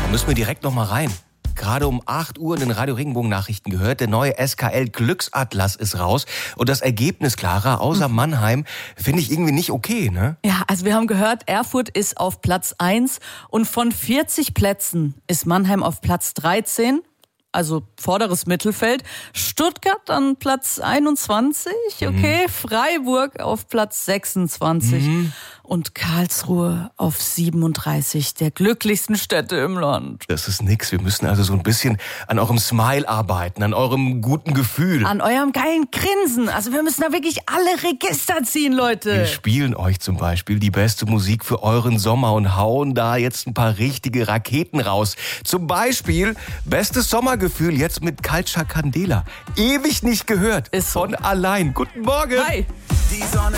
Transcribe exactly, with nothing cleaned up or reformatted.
Müssen wir direkt noch mal rein. Gerade um acht Uhr in den Radio Regenbogen Nachrichten gehört, der neue S K L Glücksatlas ist raus. Und das Ergebnis, Clara, außer Mannheim, finde ich irgendwie nicht okay, ne? Ja, also wir haben gehört, Erfurt ist auf Platz eins und von vierzig Plätzen ist Mannheim auf Platz dreizehn. Also vorderes Mittelfeld. Stuttgart an Platz einundzwanzig, okay. Mhm. Freiburg auf Platz sechsundzwanzig. Mhm. Und Karlsruhe auf siebenunddreißig, der glücklichsten Städte im Land. Das ist nix. Wir müssen also so ein bisschen an eurem Smile arbeiten, an eurem guten Gefühl. An eurem geilen Grinsen. Also wir müssen da wirklich alle Register ziehen, Leute. Wir spielen euch zum Beispiel die beste Musik für euren Sommer und hauen da jetzt ein paar richtige Raketen raus. Zum Beispiel bestes Sommergefühl jetzt mit Culture Candela. Ewig nicht gehört. Ist so. Von allein. Guten Morgen. Hi. Die Sonne